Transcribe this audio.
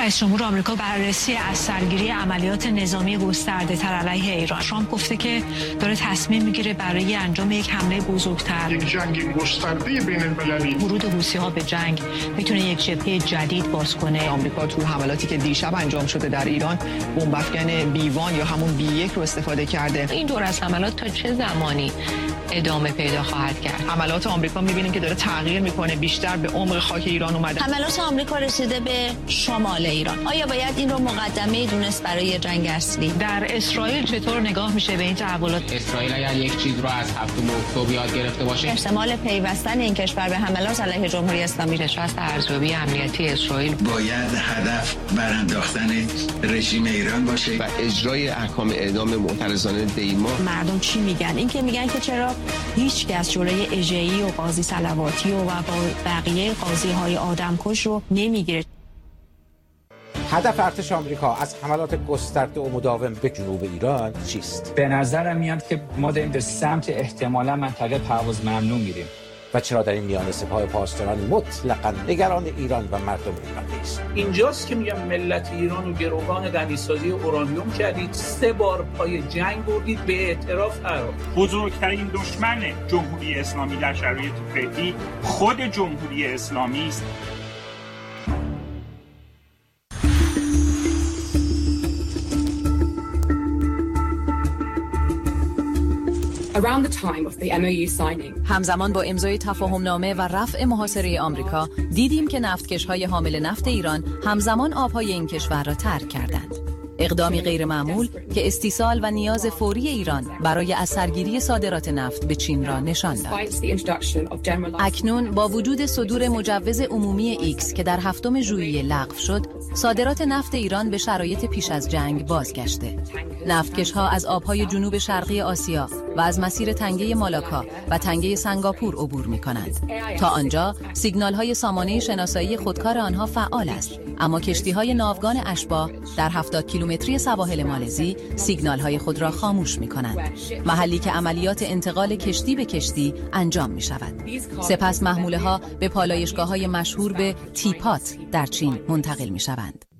رئیس جمهور آمریکا بررسی اثرگیری عملیات نظامی گسترده‌تر علیه ایران. ترامپ گفته که داره تصمیم میگیره برای انجام یک حمله بزرگتر، یک جنگ گسترده بین‌المللی. ورود حوثی‌ها به جنگ میتونه یک جبهه جدید باز کنه. آمریکا تو حملاتی که دیشب انجام شده در ایران بمب افکن B1 یا همون B1 رو استفاده کرده. این دور از حملات تا چه زمانی ادامه پیدا خواهد کرد؟ حملات آمریکا می‌بینیم که داره تغییر می‌کنه، بیشتر به عمق خاک ایران اومده. حملات آمریکا رسیده به شمال ایران. آیا باید این رو مقدمه دونست برای جنگ اصلی؟ در اسرائیل چطور نگاه میشه به این تحولات؟ اسرائیل اگر یک چیز رو از 7 اکتبر یاد گرفته باشه، احتمال پیوستن این کشور به حملات علیه جمهوری اسلامی. نشست ارزیابی امنیتی اسرائیل باید هدف برانداختن رژیم ایران باشه و اجرای احکام اعدام معترضانه دیما. مردم چی میگن؟ این که میگن که چرا هیچ کس جلوی اژه‌ای و قاضی صلواتی و با بقیه قاضی‌های آدمکش رو نمیگیره. هدف ارتش آمریکا از حملات گسترده و مداوم به جنوب ایران چیست؟ به نظرم میاد که ما داریم به سمت احتمالاً منطقه پرواز ممنوع میریم. و چرا در این میانه سپاه پاسداران مطلقاً نگران ایران و مردم ایران نیست؟ اینجاست که میگم ملت ایران و گروگان غنیسازی اورانیوم کردید، 3 بار پای جنگ بردید، به اعتراف قرار. بزرگترین دشمن جمهوری اسلامی در شرایط فعلی خود جمهوری اسلامی است. همزمان با امضای تفاهمنامه و رفع محاصره آمریکا دیدیم که نفتکش‌های حامل نفت ایران همزمان آب‌های این کشور را ترک کردند. اقدامی غیرمعمول که استیصال و نیاز فوری ایران برای اثرگیری صادرات نفت به چین را نشان داد. اکنون با وجود صدور مجوز عمومی ایکس که در 7 ژوئیه لغو شد، صادرات نفت ایران به شرایط پیش از جنگ بازگشته. نفتکش‌ها از آب‌های جنوب شرقی آسیا و از مسیر تنگه مالاکا و تنگه سنگاپور عبور می‌کنند. تا آنجا سیگنال‌های سامانه شناسایی خودکار آنها فعال است، اما کشتی‌های ناوگان اشباح در 70 کیلومتری سواحل مالزی سیگنال‌های خود را خاموش می‌کنند، محلی که عملیات انتقال کشتی به کشتی انجام می‌شود. سپس محموله‌ها به پالایشگاه‌های مشهور به تیپات در چین منتقل می‌شوند.